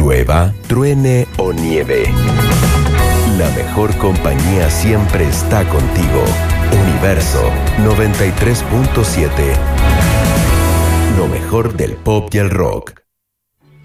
Llueva, truene o nieve, la mejor compañía siempre está contigo. Universo 93.7. Lo mejor del pop y el rock.